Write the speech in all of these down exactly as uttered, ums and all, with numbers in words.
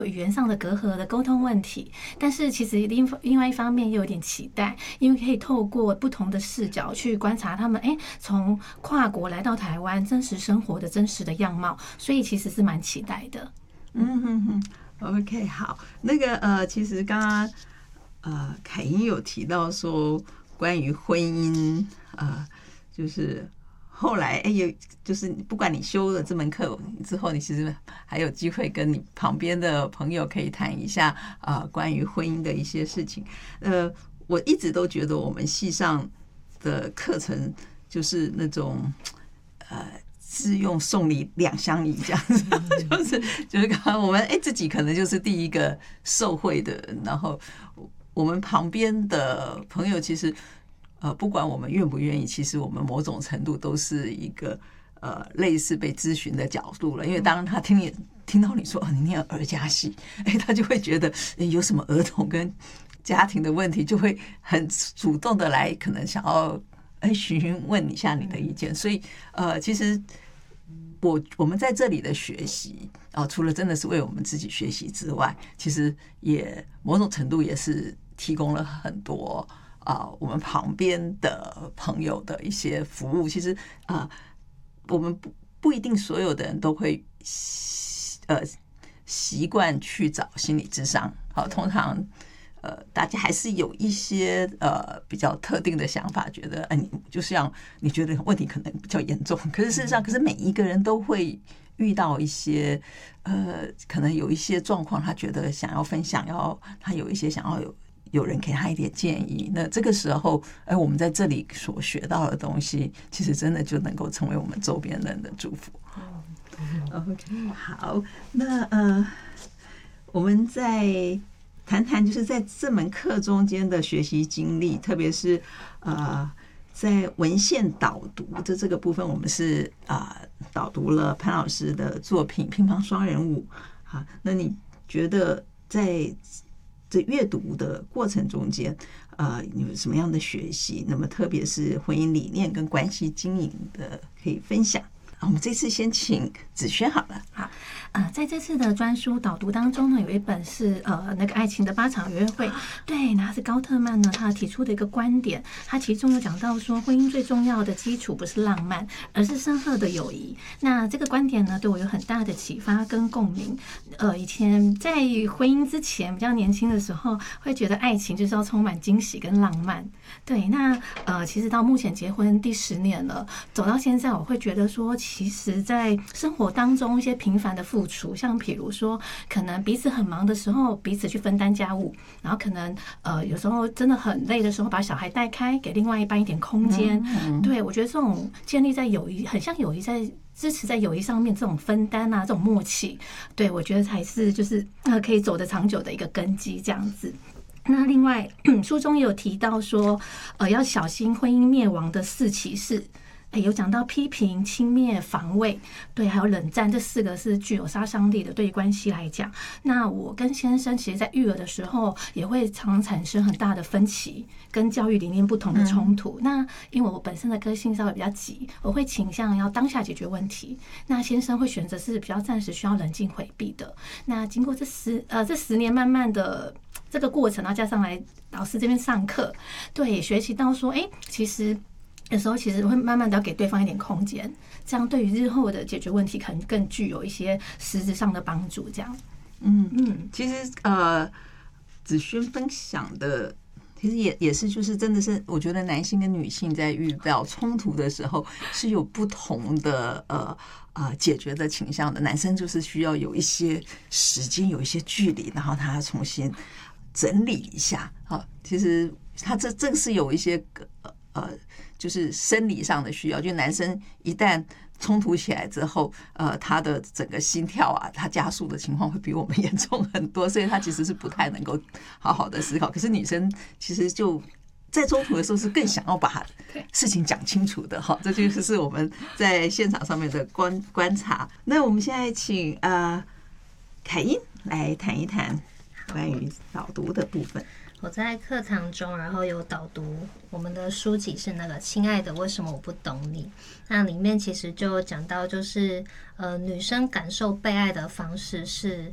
语言上的隔阂的沟通问题，但是其实另另外一方面又有点期待，因为可以透过不同的视角去观察他们，哎，从跨国来到台湾真实生活的真实的样貌，所以其实是蛮期待的。 嗯哼哼 ，OK， 好，那个呃，其实刚刚呃凯英有提到说关于婚姻，呃，就是后来哎有，就是不管你修了这门课之后，你其实还有机会跟你旁边的朋友可以谈一下呃关于婚姻的一些事情。呃，我一直都觉得我们系上的课程就是那种呃。是用送礼两相宜这样子，就是就是刚刚我们哎自己可能就是第一个受惠的人，然后我们旁边的朋友其实呃不管我们愿不愿意，其实我们某种程度都是一个呃类似被咨询的角度了，因为当他听你听到你说哦你念儿家系，哎他就会觉得有什么儿童跟家庭的问题，就会很主动的来可能想要。哎，询问一下你的意见，所以呃，其实我我们在这里的学习啊、呃，除了真的是为我们自己学习之外，其实也某种程度也是提供了很多啊、呃、我们旁边的朋友的一些服务。其实啊、呃，我们不不一定所有的人都会呃习惯去找心理咨商，好，通常。呃，大家还是有一些呃比较特定的想法，觉得哎，你就是要你觉得问题可能比较严重，可是事实上，可是每一个人都会遇到一些呃，可能有一些状况，他觉得想要分享，要他有一些想要有有人给他一点建议。那这个时候，哎，我们在这里所学到的东西，其实真的就能够成为我们周边人的祝福。OK， 好，那呃，我们在。谈谈就是在这门课中间的学习经历，特别是呃在文献导读的这个部分，我们是啊、呃、导读了潘老师的作品《乒乓双人舞》啊。那你觉得在这阅读的过程中间，呃有什么样的学习？那么特别是婚姻理念跟关系经营的，可以分享。我们这次先请子轩好了。 好，呃，在这次的专书导读当中呢，有一本是呃那个爱情的八场约会，对，那是高特曼呢他提出的一个观点，他其中有讲到说，婚姻最重要的基础不是浪漫，而是深厚的友谊。那这个观点呢，对我有很大的启发跟共鸣。呃，以前在婚姻之前比较年轻的时候，会觉得爱情就是要充满惊喜跟浪漫。对，那呃，其实到目前结婚第十年了，走到现在，我会觉得说。其实在生活当中一些平凡的付出，像比如说可能彼此很忙的时候彼此去分担家务，然后可能呃有时候真的很累的时候把小孩带开，给另外一半一点空间。嗯嗯对，我觉得这种建立在友谊，很像友谊在支持在友谊上面这种分担啊，这种默契，对我觉得才是就是呃可以走得长久的一个根基这样子。那另外书中也有提到说呃要小心婚姻灭亡的四骑士。哎，有讲到批评、轻蔑、防卫，对，还有冷战，这四个是具有杀伤力的。对于关系来讲，那我跟先生其实，在育儿的时候，也会常常产生很大的分歧，跟教育理念不同的冲突。嗯、那因为我本身的个性稍微比较急，我会倾向要当下解决问题。那先生会选择是比较暂时需要冷静回避的。那经过这十呃这十年慢慢的这个过程，然后加上来老师这边上课，对，也学习到说，哎，其实。有时候其实会慢慢的要给对方一点空间，这样对于日后的解决问题可能更具有一些实质上的帮助。这样， 嗯嗯，其实呃，子轩分享的其实也也是就是真的是，我觉得男性跟女性在遇到冲突的时候是有不同的呃呃解决的倾向的。男生就是需要有一些时间，有一些距离，然后他重新整理一下。好，其实他这这个是有一些呃。就是生理上的需要，就男生一旦冲突起来之后，呃，他的整个心跳啊，他加速的情况会比我们严重很多，所以他其实是不太能够好好的思考。可是女生其实就在冲突的时候是更想要把事情讲清楚的哈，这就是我们在现场上面的观观察。那我们现在请呃凯英来谈一谈关于导读的部分。 我在课堂中，然后有导读我们的书籍是那个《亲爱的，为什么我不懂你》。那里面其实就讲到，就是呃，女生感受被爱的方式是，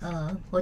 呃，我